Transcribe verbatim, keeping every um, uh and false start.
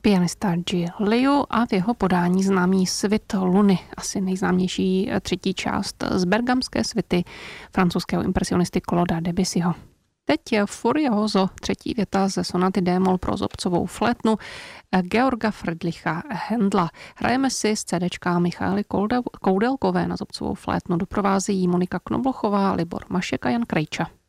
pianista Ji Liu a v jeho podání známý svit Luny, asi nejznámější třetí část z bergamské svity francouzského impresionisty Clauda Debussyho. Teď je Furioso, třetí věta ze sonaty D-moll pro zobcovou flétnu Georga Friedricha Händla. Hrajeme si z CDčka Michaely Koudelkové na zobcovou flétnu. Doprovázejí Monika Knoblochová, Libor Mašek a Jan Krejča.